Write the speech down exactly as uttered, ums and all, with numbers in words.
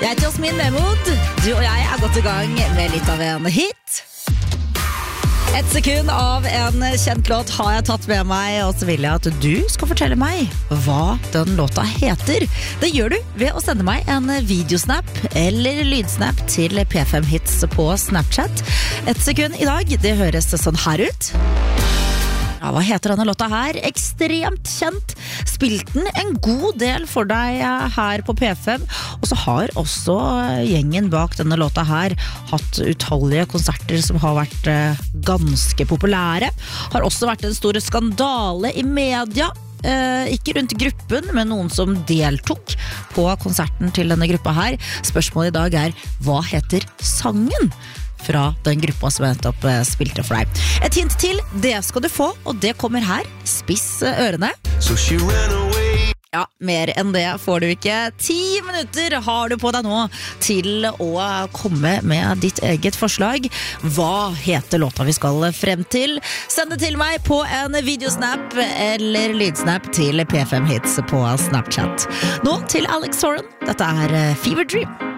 Jeg heter Jasmin Mehmood. Du og jeg er godt i gang med litt av en hit. Et sekund av en kjent låt har jeg tatt med meg, og så vil jeg at du skal fortelle meg hva den låta heter. Det gjør du ved å sende meg en videosnap eller lydsnap til P fem Hits på Snapchat. Et sekund i dag, det høres sånn her ut. Ja, hva heter denne låta her? Ekstremt kjent. Spilt den en god del for deg her på P fem. Og så har også gjengen bak denne låta her hatt utallige konserter som har vært ganske populære. Har også vært en stor skandale i media. Eh, ikke rundt gruppen, men noen som deltok på konserten til denne gruppa her. Spørsmålet i dag er, hva heter sangen fra den gruppa som jeg nettopp spilte for deg? Et hint til, det skal du få, og det kommer her. Spiss ørene. So she ran away. Ja, mer enn det får du ikke. Ti minutter har du på deg nå til å komme med ditt eget forslag. Hva heter låta vi skal frem til? Send det til meg på en videosnap eller lydsnap til P fem Hits på Snapchat. Nå til Alex Soren. Dette er Fever Dream.